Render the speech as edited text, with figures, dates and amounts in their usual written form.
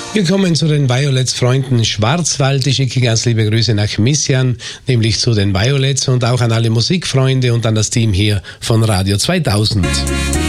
Willkommen zu den Violets-Freunden Schwarzwald. Ich schicke ganz liebe Grüße nach Missian, nämlich zu den Violets und auch an alle Musikfreunde und an das Team hier von Radio 2000.